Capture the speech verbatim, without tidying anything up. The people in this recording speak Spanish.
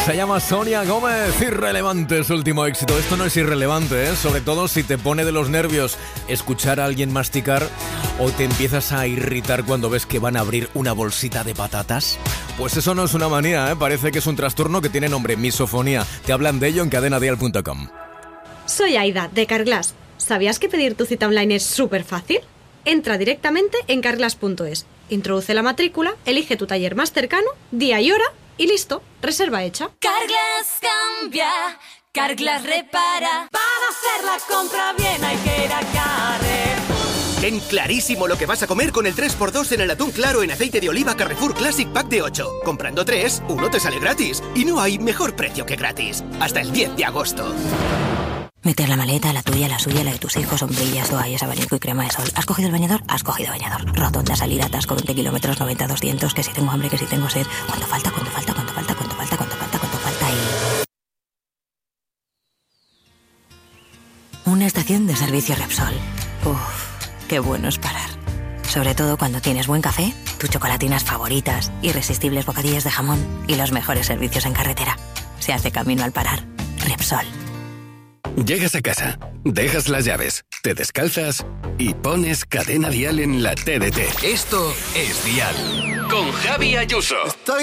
Se llama Sonia Gómez. Irrelevante, su último éxito. Esto no es irrelevante, ¿eh? Sobre todo si te pone de los nervios escuchar a alguien masticar o te empiezas a irritar cuando ves que van a abrir una bolsita de patatas. Pues eso no es una manía, ¿eh? Parece que es un trastorno que tiene nombre, misofonía. Te hablan de ello en cadena dial punto com. Soy Aida, de Carglass. ¿Sabías que pedir tu cita online es súper fácil? Entra directamente en carglass punto es, introduce la matrícula, elige tu taller más cercano, día y hora y listo, reserva hecha. Carglass cambia, Carglass repara. Para hacer la compra bien hay que ir a Carrefour. Ten clarísimo lo que vas a comer con el tres por dos en el atún claro en aceite de oliva Carrefour Classic Pack de ocho. Comprando tres, uno te sale gratis. Y no hay mejor precio que gratis. Hasta el diez de agosto. Meter la maleta, la tuya, la suya, la de tus hijos, sombrillas, toallas, abanico y crema de sol. ¿Has cogido el bañador? Has cogido bañador. Rotonda, salir, atasco, veinte kilómetros, noventa, doscientos, que si tengo hambre, que si tengo sed. ¿Cuánto falta? ¿Cuánto falta? ¿Cuánto falta? ¿Cuánto falta? ¿Cuánto falta? ¿Cuánto falta? Y... Una estación de servicio Repsol. Uff, qué bueno es parar. Sobre todo cuando tienes buen café, tus chocolatinas favoritas, irresistibles bocadillas de jamón y los mejores servicios en carretera. Se hace camino al parar. Repsol. Llegas a casa, dejas las llaves, te descalzas y pones Cadena Dial en la T D T. Esto es Dial con Javi Ayuso. Estoy